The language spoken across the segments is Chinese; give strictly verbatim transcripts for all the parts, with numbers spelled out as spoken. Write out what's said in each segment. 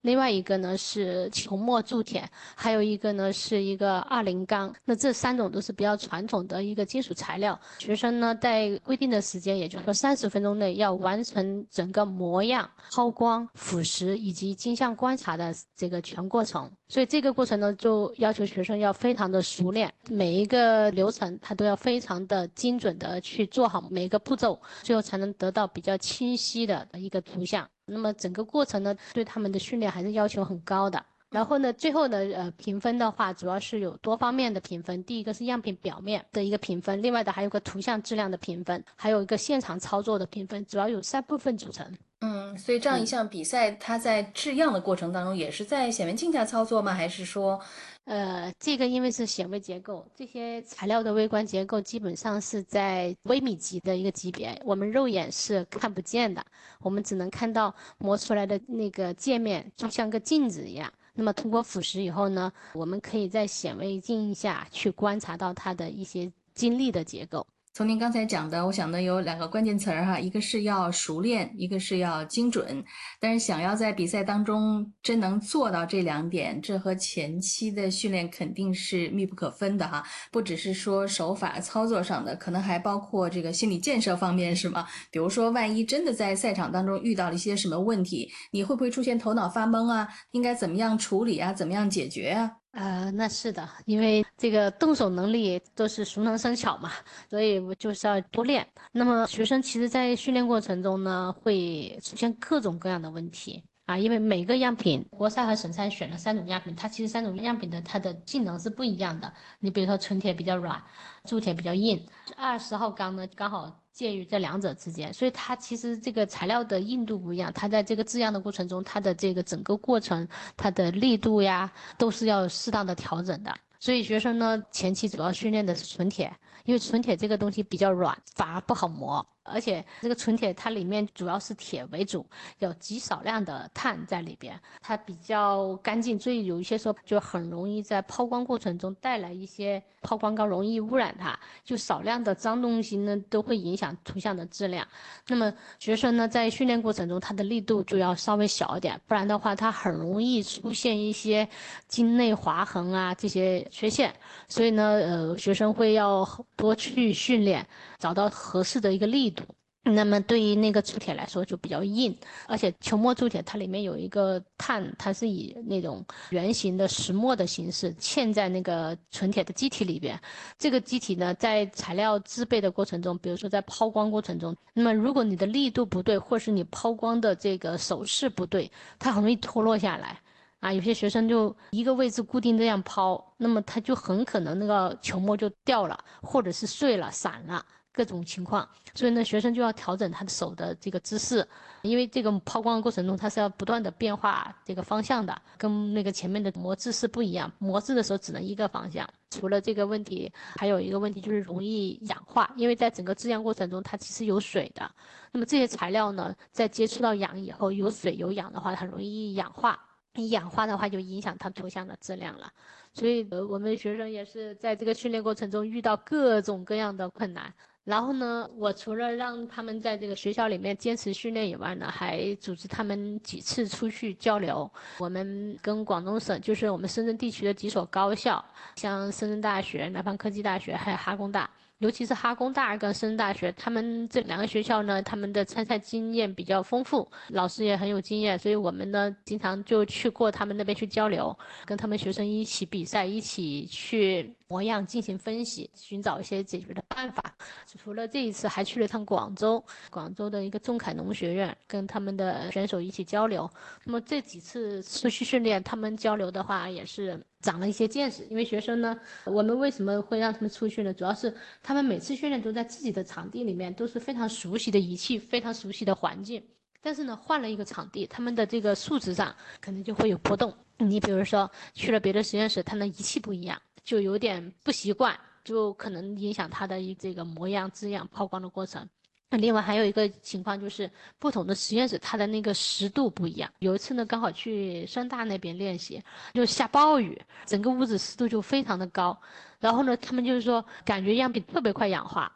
另外一个呢是球墨铸铁，还有一个呢是一个二零钢。那这三种都是比较传统的一个金属材料。学生呢在规定的时间，也就是说三十分钟内要完成整个模样、抛光、腐蚀以及金相观察的这个全过程。所以这个过程呢，就要求学生要非常的熟练，每一个流程他都要非常的精准的去做好每个步骤，最后才能得到比较清晰的一个图像。那么整个过程呢，对他们的训练还是要求很高的。然后呢，最后呢，呃，评分的话，主要是有多方面的评分。第一个是样品表面的一个评分，另外的还有个图像质量的评分，还有一个现场操作的评分，主要有三部分组成。 嗯，所以这样一嗯。 项比赛，它在制样的过程当中也是在显微镜下操作吗？还是说， 呃，这个因为是显微结构，这些材料的微观结构基本上是在微米级的一个级别，我们肉眼是看不见的，我们只能看到磨出来的那个界面，就像个镜子一样。那么通过腐蚀以后呢，我们可以在显微镜下去观察到它的一些晶粒的结构。 从您刚才讲的，我想呢有两个关键词儿哈，一个是要熟练，一个是要精准。但是想要在比赛当中真能做到这两点，这和前期的训练肯定是密不可分的哈。不只是说手法操作上的，可能还包括这个心理建设方面，是吗？比如说，万一真的在赛场当中遇到了一些什么问题，你会不会出现头脑发懵啊？应该怎么样处理啊？怎么样解决啊？ 呃，那是的，因为这个动手能力都是熟能生巧嘛，所以我就是要多练。那么学生其实，在训练过程中呢，会出现各种各样的问题啊，因为每个样品，国赛和省赛选了三种样品，它其实三种样品的它的性能是不一样的。你比如说纯铁比较软，铸铁比较硬，二十号钢呢刚好介于这两者之间，所以它其实这个材料的硬度不一样，它在这个制样的过程中，它的这个整个过程，它的力度呀，都是要适当的调整的。所以学生呢，前期主要训练的是纯铁，因为纯铁这个东西比较软，反而不好磨。而且这个纯铁它里面主要是铁为主，有极少量的碳在里边，它比较干净，所以有一些时候就很容易在抛光过程中带来一些抛光膏容易污染它，就少量的脏东西呢都会影响图像的质量。那么学生呢在训练过程中，他的力度就要稍微小一点，不然的话他很容易出现一些筋内划痕啊这些缺陷。所以呢，呃，学生会要多去训练，找到合适的一个力度。那么对于那个铸铁来说就比较硬，而且球磨铸铁它里面有一个碳，它是以那种圆形的石墨的形式嵌在那个纯铁的基体里边。这个基体呢，在材料制备的过程中，比如说在抛光过程中，那么如果你的力度不对，或是你抛光的这个手势不对，它很容易脱落下来。啊，有些学生就一个位置固定这样抛，那么他就很可能那个球膜就掉了，或者是碎了、散了，各种情况。所以呢，学生就要调整他的手的这个姿势，因为这个抛光的过程中，它是要不断的变化这个方向的，跟那个前面的磨制是不一样。磨制的时候只能一个方向。除了这个问题，还有一个问题就是容易氧化，因为在整个制样过程中，它其实有水的。那么这些材料呢，在接触到氧以后，有水有氧的话，很容易氧化。一氧化的话，就影响它图像的质量了。所以，呃，我们学生也是在这个训练过程中遇到各种各样的困难。然后呢，我除了让他们在这个学校里面坚持训练以外呢，还组织他们几次出去交流。我们跟广东省，就是我们深圳地区的几所高校，像深圳大学、南方科技大学，还有哈工大。尤其是哈工大跟深圳大学，他们这两个学校呢，他们的参赛经验比较丰富，老师也很有经验，所以我们呢经常就去过他们那边去交流，跟他们学生一起比赛，一起去模样进行分析，寻找一些解决的办法。除了这一次，还去了趟广州，广州的一个中凯农学院，跟他们的选手一起交流。那么这几次出去训练，他们交流的话也是长了一些见识。因为学生呢，我们为什么会让他们出去呢？主要是他们每次训练都在自己的场地里面，都是非常熟悉的仪器，非常熟悉的环境。但是呢，换了一个场地，他们的这个素质上可能就会有波动。你比如说去了别的实验室，他的仪器不一样，就有点不习惯，就可能影响他的一这个模样、字样、抛光的过程。那另外还有一个情况就是，不同的实验室它的那个湿度不一样。有一次呢，刚好去深大那边练习，就下暴雨，整个屋子湿度就非常的高。然后呢，他们就是说感觉样品特别快氧化，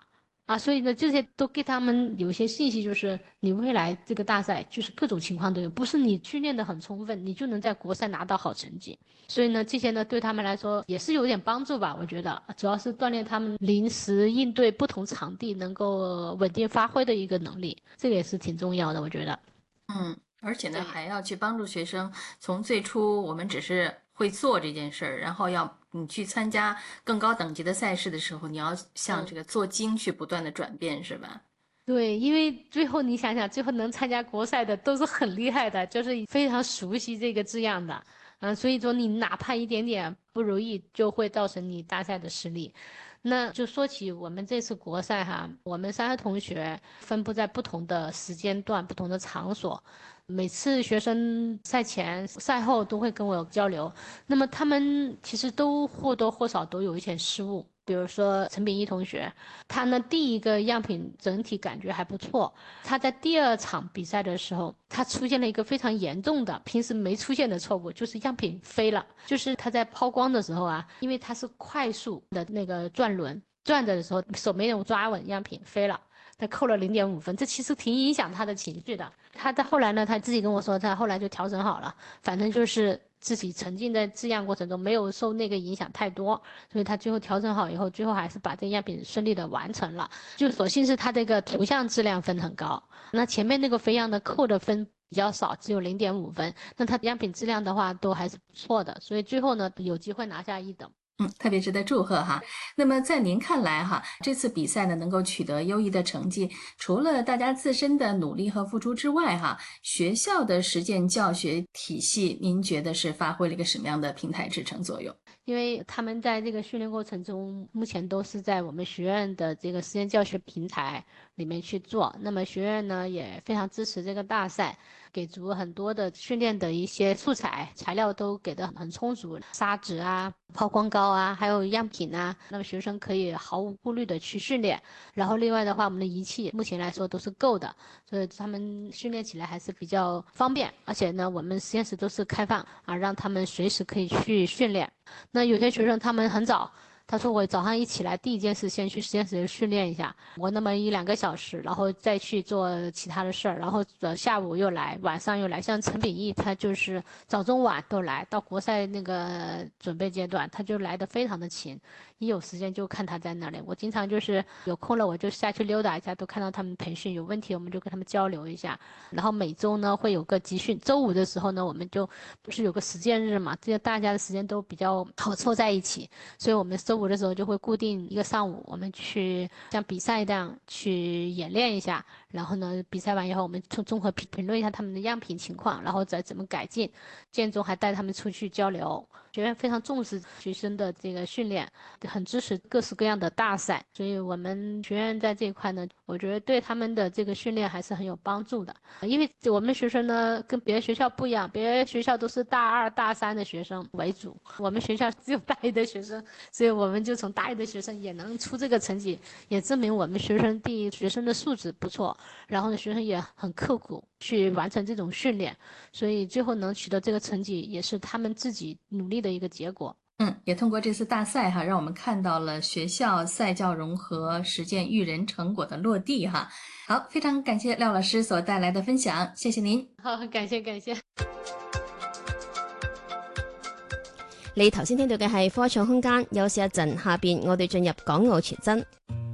啊，所以呢，这些都给他们有一些信息，就是你未来这个大赛就是各种情况都有，不是你训练的很充分，你就能在国赛拿到好成绩。所以呢，这些呢对他们来说也是有点帮助吧，我觉得主要是锻炼他们临时应对不同场地能够稳定发挥的一个能力，这个也是挺重要的，我觉得。 嗯，而且呢， 对， 还要去帮助学生从最初我们只是会做这件事儿，然后要你去参加更高等级的赛事的时候，你要向嗯。 这个做精去不断的转变，是吧？ 对，因为最后你想想，最后能参加国赛的都是很厉害的，就是非常熟悉这个字样的，嗯，所以说你哪怕一点点不如意，就会造成你大赛的失利。那就说起我们这次国赛哈，我们三个同学分布在不同的时间段、不同的场所，每次学生赛前、赛后都会跟我有交流，那么他们其实都或多或少都有一些失误。比如说陈炳一同学，他呢第一个样品整体感觉还不错，他在第二场比赛的时候，他出现了一个非常严重的平时没出现的错误，就是样品飞了。就是他在抛光的时候啊，因为他是快速的那个转轮转着的时候，手没有抓稳，样品飞了。他扣了零点五分，这其实挺影响他的情绪的。他在后来呢，他自己跟我说，他后来就调整好了，反正就是自己沉浸在制样过程中，没有受那个影响太多，所以他最后调整好以后，最后还是把这样品顺利的完成了。就所幸是他这个图像质量分很高，那前面那个飞样的扣的分比较少，只有零点五分，那他样品质量的话都还是不错的，所以最后呢有机会拿下一等。 嗯，特别值得祝贺哈。那么在您看来哈，这次比赛呢能够取得优异的成绩，除了大家自身的努力和付出之外哈，学校的实践教学体系，您觉得是发挥了一个什么样的平台支撑作用？ 因为他们在这个训练过程中，目前都是在我们学院的这个实验教学平台里面去做。那么学院呢也非常支持这个大赛，给足很多的训练的一些素材材料都给的很充足，砂纸啊、抛光膏啊，还有样品啊，那么学生可以毫无顾虑的去训练。然后另外的话，我们的仪器目前来说都是够的，所以他们训练起来还是比较方便。而且呢，我们实验室都是开放啊，让他们随时可以去训练。那有些学生他们很早，他说我早上一起来第一件事先去实验室训练一下，我那么一两个小时，然后再去做其他的事儿，然后呃下午又来，晚上又来。像陈炳毅他就是早中晚都来，到国赛那个准备阶段，他就来的非常的勤，一有时间就看他在那里。我经常就是有空了我就下去溜达一下，都看到他们培训有问题我们就跟他们交流一下。然后每周呢会有个集训，周五的时候呢我们就不是有个实践日嘛，这些大家的时间都比较好凑在一起，所以我们周五的时候就会固定一个上午，我们去像比赛这样去演练一下，然后呢比赛完以后我们综综合评评论一下他们的样品情况，然后再怎么改进，建中还带他们出去交流。学院非常重视学生的这个训练，很支持各式各样的大赛，所以我们学院在这一块呢，我觉得对他们的这个训练还是很有帮助的。因为我们学生呢跟别的学校不一样，别的学校都是大二大三的学生为主，我们学校只有大一的学生，所以我们就从大一的学生也能出这个成绩，也证明我们学生第一学生的素质不错，然后呢学生也很刻苦去完成这种训练，所以最后能取得这个成绩也是他们自己努力的一个结果。 嗯，也通过这次大赛哈，让我们看到了学校赛教融合实践育人成果的落地哈。好，非常感謝廖老師所帶來的分享，謝謝您。 好，感謝感謝。 你頭先聽到嘅係科創空間，休息一陣，下邊我哋進入港澳傳真。